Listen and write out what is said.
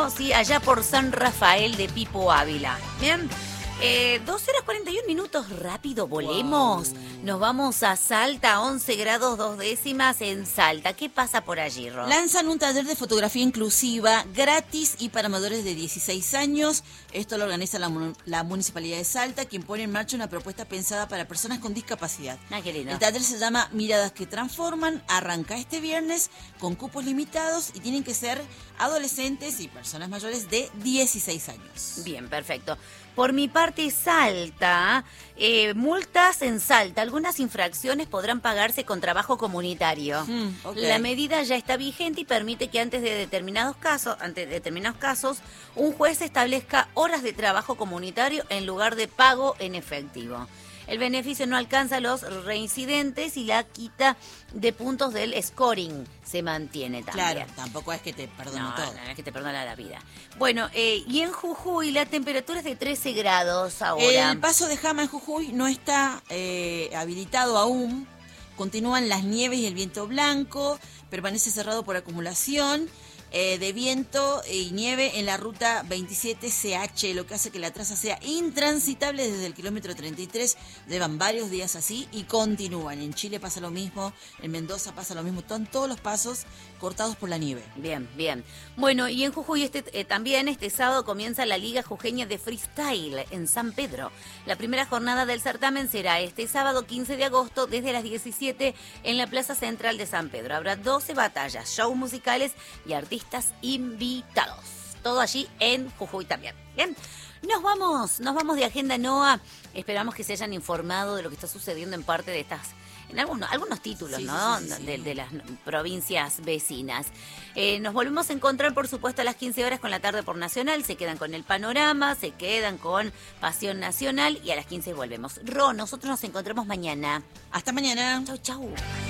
sábado, sí, allá por San Rafael de Pipo Ávila. Bien. 2 horas 41 minutos, rápido, volemos. Wow. Nos vamos a Salta, 11 grados 2 décimas en Salta. ¿Qué pasa por allí, Ro? Lanzan un taller de fotografía inclusiva gratis y para mayores de 16 años. Esto lo organiza la Municipalidad de Salta, quien pone en marcha una propuesta pensada para personas con discapacidad. Ah, qué lindo. El taller se llama Miradas que Transforman. Arranca este viernes con cupos limitados y tienen que ser adolescentes y personas mayores de 16 años. Bien, perfecto. Por mi parte, Salta, multas en Salta. Algunas infracciones podrán pagarse con trabajo comunitario. Okay. La medida ya está vigente y permite que ante determinados casos, un juez establezca horas de trabajo comunitario en lugar de pago en efectivo. El beneficio no alcanza a los reincidentes y la quita de puntos del scoring se mantiene también. Claro, tampoco es que te perdono todo. No es que te perdona la vida. Bueno, y en Jujuy la temperatura es de 13 grados ahora. El paso de Jama en Jujuy no está habilitado aún. Continúan las nieves y el viento blanco. Permanece cerrado por acumulación de viento y nieve en la ruta 27CH, lo que hace que la traza sea intransitable desde el kilómetro 33. Llevan varios días así y continúan. En Chile pasa lo mismo, en Mendoza pasa lo mismo. Están todos los pasos cortados por la nieve. Bien, bien. Bueno, y en Jujuy también este sábado comienza la Liga Jujeña de Freestyle en San Pedro. La primera jornada del certamen será este sábado 15 de agosto desde las 17 en la Plaza Central de San Pedro. Habrá 12 batallas, shows musicales y artistas invitados. Todo allí en Jujuy también. Bien. Nos vamos de Agenda NOA. Esperamos que se hayan informado de lo que está sucediendo en parte de en algunos títulos, sí, ¿no? Sí. De las provincias vecinas. Nos volvemos a encontrar, por supuesto, a las 15 horas con la tarde por Nacional. Se quedan con el panorama, se quedan con Pasión Nacional y a las 15 volvemos. Ro, nosotros nos encontramos mañana. Hasta mañana. Chau, chau.